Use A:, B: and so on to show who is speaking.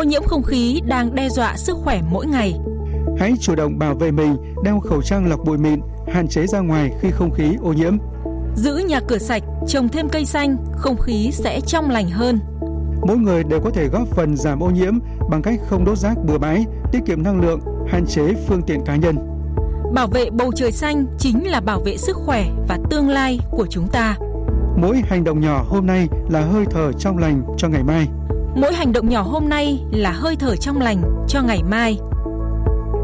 A: nhiễm không khí đang đe dọa sức khỏe mỗi ngày.
B: Hãy chủ động bảo vệ mình, đeo khẩu trang lọc bụi mịn, hạn chế ra ngoài khi không khí ô nhiễm.
A: Giữ nhà cửa sạch, trồng thêm cây xanh, không khí sẽ trong lành hơn.
B: Mỗi người đều có thể góp phần giảm ô nhiễm bằng cách không đốt rác bừa bãi, tiết kiệm năng lượng, hạn chế phương tiện cá nhân.
A: Bảo vệ bầu trời xanh chính là bảo vệ sức khỏe và tương lai của chúng ta.
B: Mỗi hành động nhỏ hôm nay là hơi thở trong lành cho ngày mai.
A: Mỗi hành động nhỏ hôm nay là hơi thở trong lành cho ngày mai.